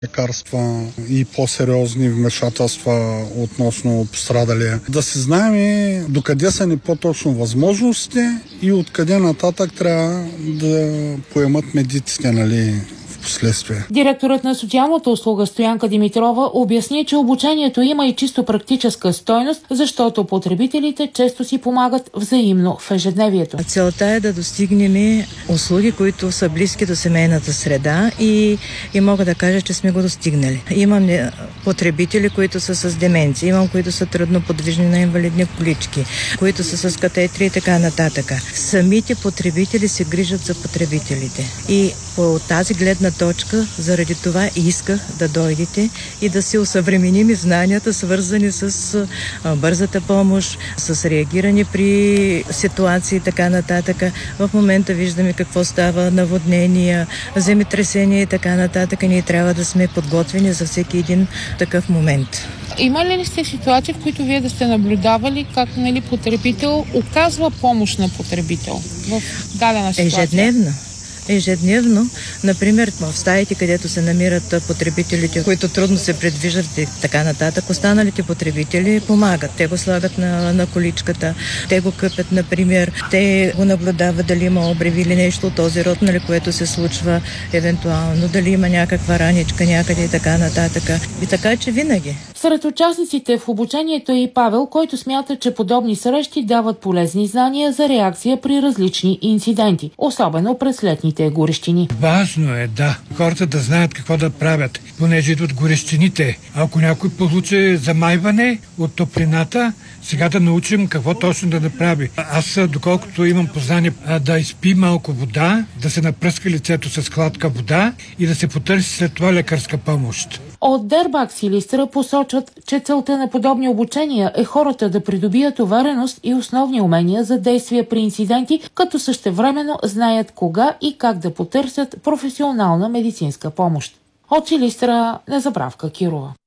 лекарства и по-сериозни вмешателства относно пострадалия. Да се знаем докъде са ни по-точно възможностите и откъде нататък трябва да поемат медиците, последствие. Директорът на социалната услуга Стоянка Димитрова обясни, че обучението има и чисто практическа стойност, защото потребителите често си помагат взаимно в ежедневието. Целта е да достигнем услуги, които са близки до семейната среда и мога да кажа, че сме го достигнали. Имам потребители, които са с деменция, имам които са трудно подвижни на инвалидни колички, които са с катетри и така нататък. Самите потребители се грижат за потребителите. И по тази гледна точка, заради това исках да дойдете и да си осъвременим знанията, свързани с бързата помощ, с реагиране при ситуации и така нататък. В момента виждаме какво става, наводнения, земетресения и така нататък. Ние трябва да сме подготвени за всеки един такъв момент. Има ли сте ситуации, в които вие да сте наблюдавали как потребител оказва помощ на потребител в дадена ситуация? Ежедневно, например, в стаите, където се намират потребителите, които трудно се предвиждат и така нататък, останалите потребители помагат. Те го слагат на количката, те го къпят, например, те го наблюдават дали има обреви или нещо от този род, което се случва евентуално, дали има някаква раничка някъде и така нататък. И така, че винаги. Сред участниците в обучението е и Павел, който смята, че подобни срещи дават полезни знания за реакция при различни инциденти, особено през летните горещини. Важно е, хората да знаят какво да правят, понеже идват горещините. Ако някой получи замайване от топлината, сега да научим какво точно да направи. Аз, доколкото имам познание, да изпи малко вода, да се напръска лицето с хладка вода и да се потърси след това лекарска помощ. От Дербак Силистра посочват, че целта на подобни обучения е хората да придобият увереност и основни умения за действия при инциденти, като същевременно знаят кога и как да потърсят професионална медицинска помощ. От Силистра, Незабравка Кирова.